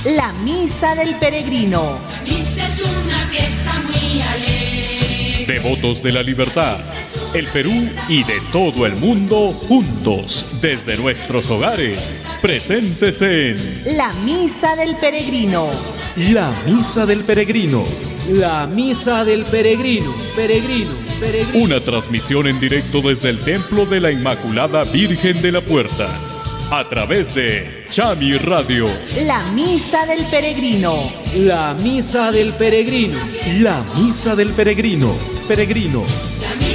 La Misa del Peregrino. La misa es una fiesta muy alegre. Devotos de la libertad, el Perú y de todo el mundo, juntos, desde nuestros hogares, presentes en La Misa del Peregrino. La Misa del Peregrino. La Misa del Peregrino, peregrino. una transmisión en directo desde el Templo de la Inmaculada Virgen de la Puerta, a través de Chami Radio. La Misa del Peregrino. La Misa del Peregrino. La Misa del Peregrino. Peregrino.